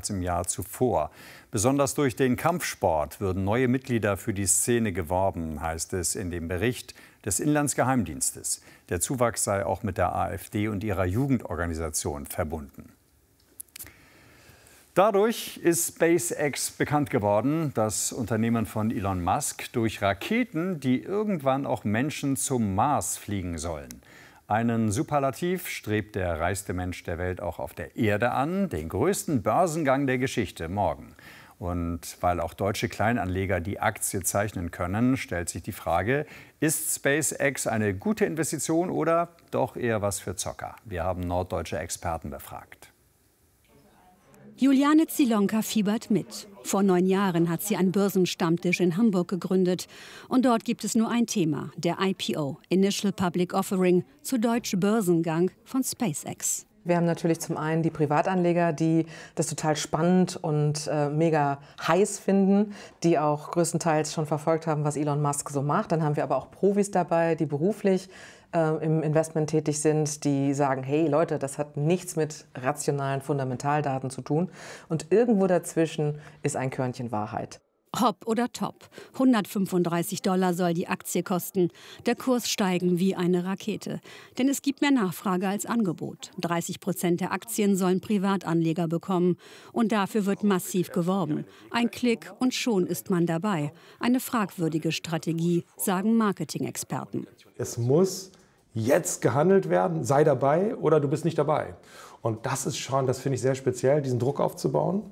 als im Jahr zuvor. Besonders durch den Kampfsport würden neue Mitglieder für die Szene geworben, heißt es in dem Bericht des Inlandsgeheimdienstes. Der Zuwachs sei auch mit der AfD und ihrer Jugendorganisation verbunden. Dadurch ist SpaceX bekannt geworden, das Unternehmen von Elon Musk, durch Raketen, die irgendwann auch Menschen zum Mars fliegen sollen. Einen Superlativ strebt der reichste Mensch der Welt auch auf der Erde an, den größten Börsengang der Geschichte morgen. Und weil auch deutsche Kleinanleger die Aktie zeichnen können, stellt sich die Frage, ist SpaceX eine gute Investition oder doch eher was für Zocker? Wir haben norddeutsche Experten befragt. Juliane Zielonka fiebert mit. Vor 9 Jahren hat sie einen Börsenstammtisch in Hamburg gegründet. Und dort gibt es nur ein Thema, der IPO, Initial Public Offering, zu Deutsch Börsengang von SpaceX. Wir haben natürlich zum einen die Privatanleger, die das total spannend und mega heiß finden, die auch größtenteils schon verfolgt haben, was Elon Musk so macht. Dann haben wir aber auch Profis dabei, die beruflich im Investment tätig sind, die sagen, hey Leute, das hat nichts mit rationalen Fundamentaldaten zu tun. Und irgendwo dazwischen ist ein Körnchen Wahrheit. Hopp oder top. $135 soll die Aktie kosten. Der Kurs steigen wie eine Rakete. Denn es gibt mehr Nachfrage als Angebot. 30% der Aktien sollen Privatanleger bekommen. Und dafür wird massiv geworben. Ein Klick und schon ist man dabei. Eine fragwürdige Strategie, sagen Marketing-Experten. Es muss jetzt gehandelt werden, sei dabei oder du bist nicht dabei. Und das ist schon, das finde ich sehr speziell, diesen Druck aufzubauen.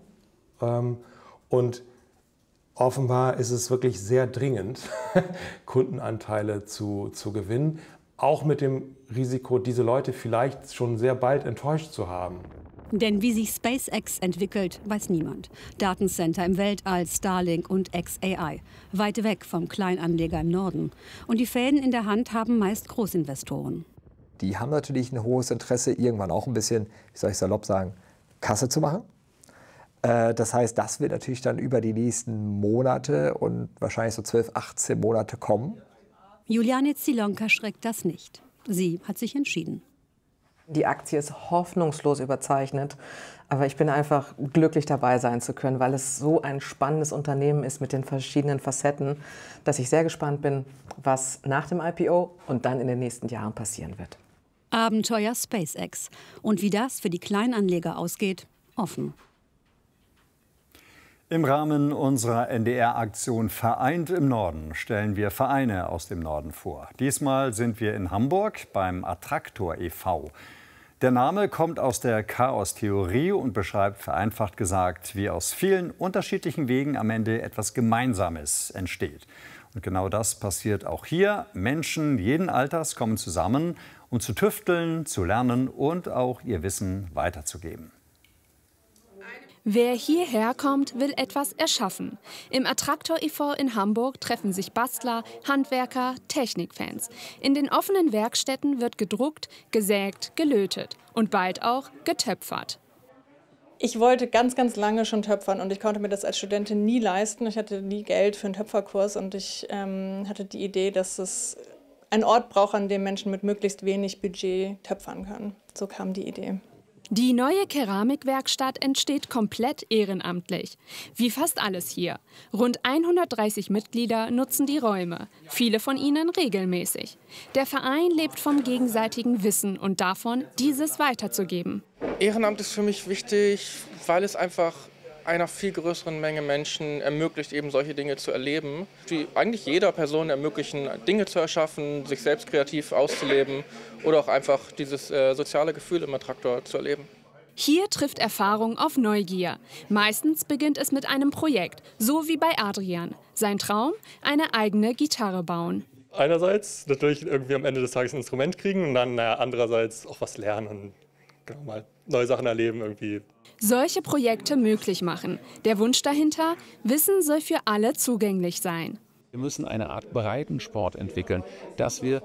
Und offenbar ist es wirklich sehr dringend, Kundenanteile zu gewinnen, auch mit dem Risiko, diese Leute vielleicht schon sehr bald enttäuscht zu haben. Denn wie sich SpaceX entwickelt, weiß niemand. Datencenter im Weltall, Starlink und xAI. Weit weg vom Kleinanleger im Norden. Und die Fäden in der Hand haben meist Großinvestoren. Die haben natürlich ein hohes Interesse, irgendwann auch ein bisschen, wie soll ich salopp sagen, Kasse zu machen. Das heißt, das wird natürlich dann über die nächsten Monate und wahrscheinlich so 12, 18 Monate kommen. Juliane Zielonka schreckt das nicht. Sie hat sich entschieden. Die Aktie ist hoffnungslos überzeichnet, aber ich bin einfach glücklich dabei sein zu können, weil es so ein spannendes Unternehmen ist mit den verschiedenen Facetten, dass ich sehr gespannt bin, was nach dem IPO und dann in den nächsten Jahren passieren wird. Abenteuer SpaceX. Und wie das für die Kleinanleger ausgeht, offen. Im Rahmen unserer NDR-Aktion Vereint im Norden stellen wir Vereine aus dem Norden vor. Diesmal sind wir in Hamburg beim Attraktor e.V. Der Name kommt aus der Chaos-Theorie und beschreibt vereinfacht gesagt, wie aus vielen unterschiedlichen Wegen am Ende etwas Gemeinsames entsteht. Und genau das passiert auch hier. Menschen jeden Alters kommen zusammen, um zu tüfteln, zu lernen und auch ihr Wissen weiterzugeben. Wer hierher kommt, will etwas erschaffen. Im Attraktor e.V. in Hamburg treffen sich Bastler, Handwerker, Technikfans. In den offenen Werkstätten wird gedruckt, gesägt, gelötet und bald auch getöpfert. Ich wollte ganz, ganz lange schon töpfern und ich konnte mir das als Studentin nie leisten. Ich hatte nie Geld für einen Töpferkurs und ich hatte die Idee, dass es einen Ort braucht, an dem Menschen mit möglichst wenig Budget töpfern können. So kam die Idee. Die neue Keramikwerkstatt entsteht komplett ehrenamtlich. Wie fast alles hier. Rund 130 Mitglieder nutzen die Räume, viele von ihnen regelmäßig. Der Verein lebt vom gegenseitigen Wissen und davon, dieses weiterzugeben. Ehrenamt ist für mich wichtig, weil es einfach einer viel größeren Menge Menschen ermöglicht, eben solche Dinge zu erleben, die eigentlich jeder Person ermöglichen, Dinge zu erschaffen, sich selbst kreativ auszuleben oder auch einfach dieses soziale Gefühl im Attraktor zu erleben. Hier trifft Erfahrung auf Neugier. Meistens beginnt es mit einem Projekt, so wie bei Adrian. Sein Traum? Eine eigene Gitarre bauen. Einerseits natürlich irgendwie am Ende des Tages ein Instrument kriegen und dann andererseits auch was lernen und genau, mal neue Sachen erleben irgendwie. Solche Projekte möglich machen. Der Wunsch dahinter? Wissen soll für alle zugänglich sein. Wir müssen eine Art Breitensport entwickeln, dass wir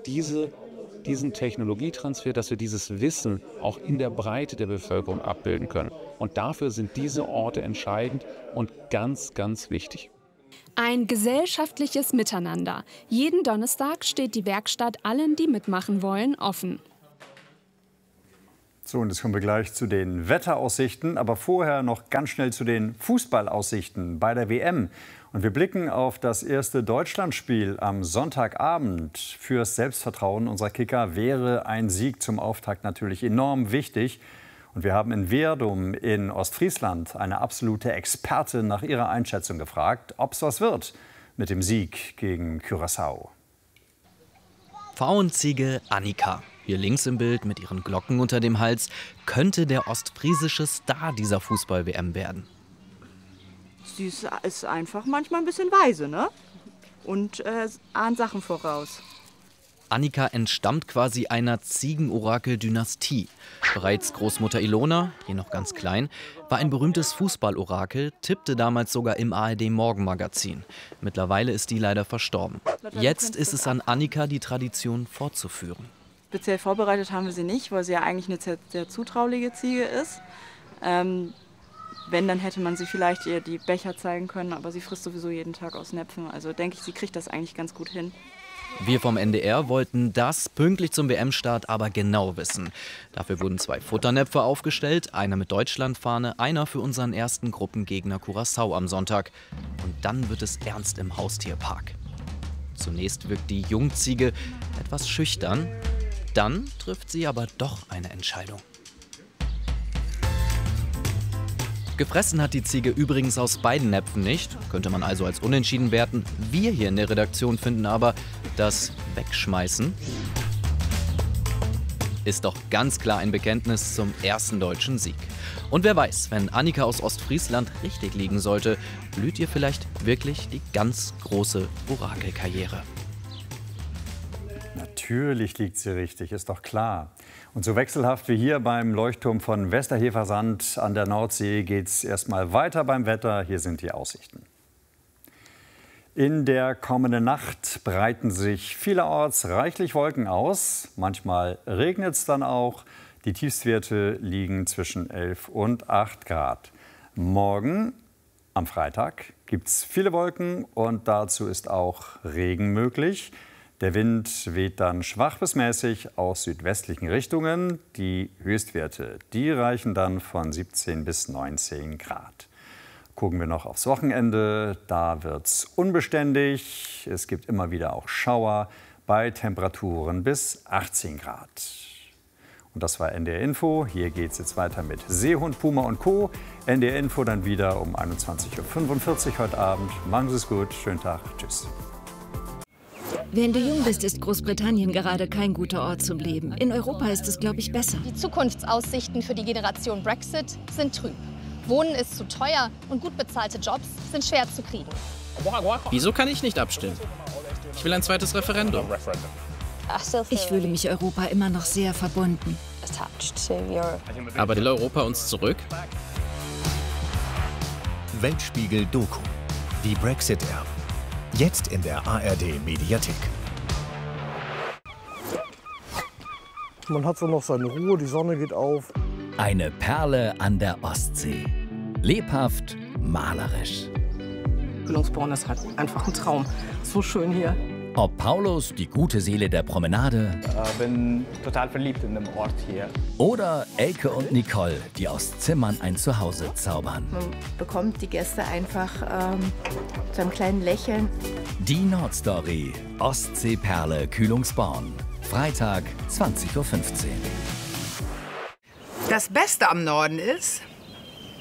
diesen Technologietransfer, dass wir dieses Wissen auch in der Breite der Bevölkerung abbilden können. Und dafür sind diese Orte entscheidend und ganz, ganz wichtig. Ein gesellschaftliches Miteinander. Jeden Donnerstag steht die Werkstatt allen, die mitmachen wollen, offen. So, und jetzt kommen wir gleich zu den Wetteraussichten, aber vorher noch ganz schnell zu den Fußballaussichten bei der WM. Und wir blicken auf das erste Deutschlandspiel am Sonntagabend. Fürs Selbstvertrauen unserer Kicker wäre ein Sieg zum Auftakt natürlich enorm wichtig. Und wir haben in Werdum in Ostfriesland eine absolute Expertin nach ihrer Einschätzung gefragt, ob es was wird mit dem Sieg gegen Curaçao. Pfauenziege Annika, hier links im Bild mit ihren Glocken unter dem Hals, könnte der ostfriesische Star dieser Fußball-WM werden. Sie ist einfach manchmal ein bisschen weise, ne? Und ahnt Sachen voraus. Annika entstammt quasi einer Ziegenorakel-Dynastie. Bereits Großmutter Ilona, hier noch ganz klein, war ein berühmtes Fußballorakel, tippte damals sogar im ARD-Morgenmagazin. Mittlerweile ist die leider verstorben. Jetzt ist es an Annika, die Tradition fortzuführen. Speziell vorbereitet haben wir sie nicht, weil sie ja eigentlich eine sehr zutrauliche Ziege ist. Wenn, dann hätte man sie vielleicht ihr die Becher zeigen können, aber sie frisst sowieso jeden Tag aus Näpfen. Also denke ich, sie kriegt das eigentlich ganz gut hin. Wir vom NDR wollten das pünktlich zum WM-Start aber genau wissen. Dafür wurden 2 Futternäpfe aufgestellt, einer mit Deutschlandfahne, einer für unseren ersten Gruppengegner Curaçao am Sonntag. Und dann wird es ernst im Haustierpark. Zunächst wirkt die Jungziege etwas schüchtern, dann trifft sie aber doch eine Entscheidung. Gefressen hat die Ziege übrigens aus beiden Näpfen nicht, könnte man also als unentschieden werten. Wir hier in der Redaktion finden aber, das Wegschmeißen ist doch ganz klar ein Bekenntnis zum ersten deutschen Sieg. Und wer weiß, wenn Annika aus Ostfriesland richtig liegen sollte, blüht ihr vielleicht wirklich die ganz große Orakelkarriere. Natürlich liegt sie richtig, ist doch klar. Und so wechselhaft wie hier beim Leuchtturm von Westerheversand an der Nordsee geht es erstmal weiter beim Wetter. Hier sind die Aussichten. In der kommenden Nacht breiten sich vielerorts reichlich Wolken aus. Manchmal regnet es dann auch. Die Tiefstwerte liegen zwischen 11 und 8 Grad. Morgen, am Freitag, gibt es viele Wolken und dazu ist auch Regen möglich. Der Wind weht dann schwach bis mäßig aus südwestlichen Richtungen. Die Höchstwerte, die reichen dann von 17 bis 19 Grad. Gucken wir noch aufs Wochenende. Da wird es unbeständig. Es gibt immer wieder auch Schauer bei Temperaturen bis 18 Grad. Und das war NDR Info. Hier geht es jetzt weiter mit Seehund, Puma und Co. NDR Info dann wieder um 21:45 Uhr heute Abend. Machen Sie es gut. Schönen Tag. Tschüss. Wenn du jung bist, ist Großbritannien gerade kein guter Ort zum Leben. In Europa ist es, glaube ich, besser. Die Zukunftsaussichten für die Generation Brexit sind trüb. Wohnen ist zu teuer und gut bezahlte Jobs sind schwer zu kriegen. Wieso kann ich nicht abstimmen? Ich will ein zweites Referendum. Ich fühle mich Europa immer noch sehr verbunden. Aber will Europa uns zurück? Weltspiegel Doku. Die Brexit-Erben. Jetzt in der ARD-Mediathek. Man hat so noch seine Ruhe, die Sonne geht auf. Eine Perle an der Ostsee. Lebhaft, malerisch. Kühlungsborn ist halt einfach ein Traum. So schön hier. Ob Paulus, die gute Seele der Promenade. Bin total verliebt in dem Ort hier. Oder Elke und Nicole, die aus Zimmern ein Zuhause zaubern. Man bekommt die Gäste einfach zu einem kleinen Lächeln. Die Nordstory. Ostseeperle Kühlungsborn. Freitag, 20:15 Uhr. Das Beste am Norden ist,